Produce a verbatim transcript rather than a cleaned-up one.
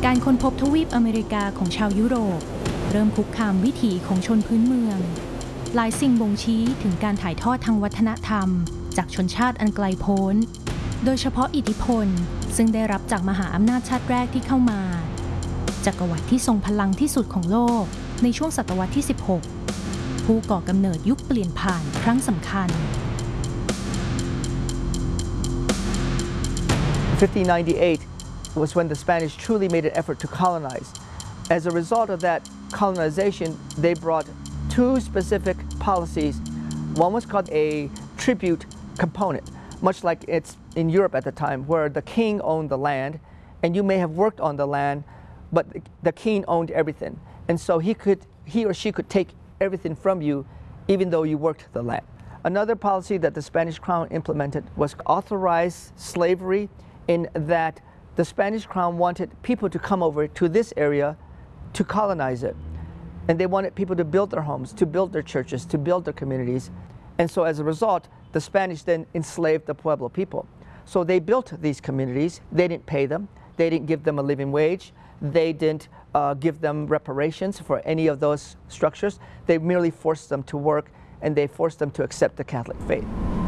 การค้นพบทวีปอเมริกาของชาวยุโรปเริ่มคุกคามวิถีของชนพื้นเมืองหลายสิ่งบ่งชี้ถึงการถ่ายทอดทางวัฒนธรรมจากชนชาติอันไกลโพ้นโดยเฉพาะอิทธิพลซึ่งได้รับจากมหาอำนาจชาติแรกที่เข้ามาจักรวรรดิที่ทรงพลังที่สุดของโลกในช่วงศตวรรษที่สิบหกผู้ก่อกำเนิดยุคเปลี่ยนผ่านครั้งสำคัญ fifteen ninety-eight was when the Spanish truly made an effort to colonize. As a result of that colonization, they brought two specific policies. One was called a tribute component, much like it's in Europe at the time, where the king owned the land, and you may have worked on the land, but the king owned everything. And so he could, he or she could take everything from you, even though you worked the land. Another policy that the Spanish crown implemented was authorize slavery, in that the Spanish crown wanted people to come over to this area to colonize it. And they wanted people to build their homes, to build their churches, to build their communities. And so as a result, the Spanish then enslaved the Pueblo people. So they built these communities. They didn't pay them. They didn't give them a living wage. They didn't uh, give them reparations for any of those structures. They merely forced them to work, and they forced them to accept the Catholic faith.